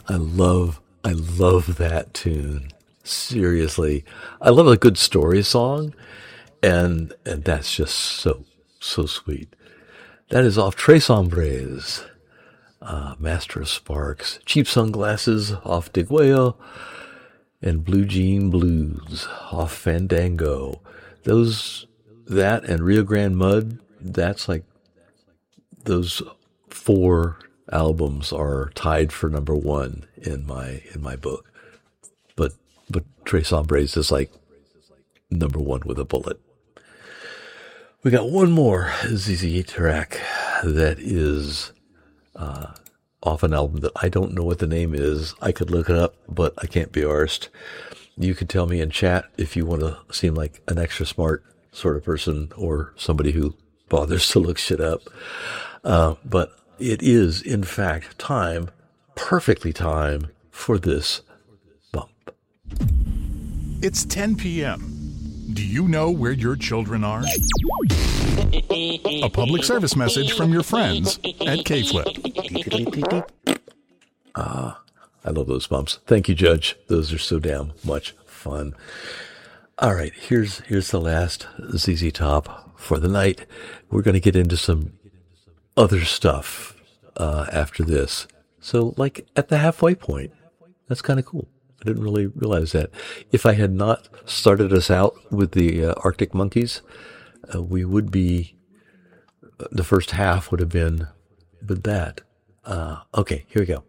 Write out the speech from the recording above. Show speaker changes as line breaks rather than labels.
I love that tune. Seriously, I love a good story song, and that's just so sweet. That is off Tres Hombres, Master of Sparks, Cheap Sunglasses off Digweo, and Blue Jean Blues off Fandango. That and Rio Grande Mud, that's like those four albums are tied for number one in my book. But Tres Hombres is like number one with a bullet. We got one more ZZ track that is off an album that I don't know what the name is. I could look it up, but I can't be arsed. You could tell me in chat if you want to seem like an extra smart sort of person or somebody who bothers to look shit up. But it is, in fact, perfectly time for this bump.
It's 10 p.m. Do you know where your children are? A public service message from your friends at K-Flip.
I love those bumps. Thank you, Judge. Those are so damn much fun. All right, here's the last ZZ Top for the night. We're going to get into some other stuff after this. So, like at the halfway point, that's kind of cool. I didn't really realize that. If I had not started us out with the Arctic Monkeys, we would be, the first half would have been with that. Okay, here we go.